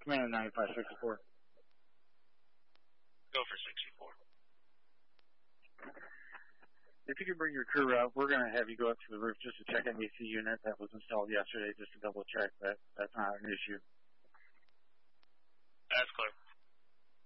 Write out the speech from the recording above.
Command 9564. Go for 64. If you could bring your crew out, we're going to have you go up to the roof just to check an AC unit that was installed yesterday, just to double check that that's not an issue. That's clear.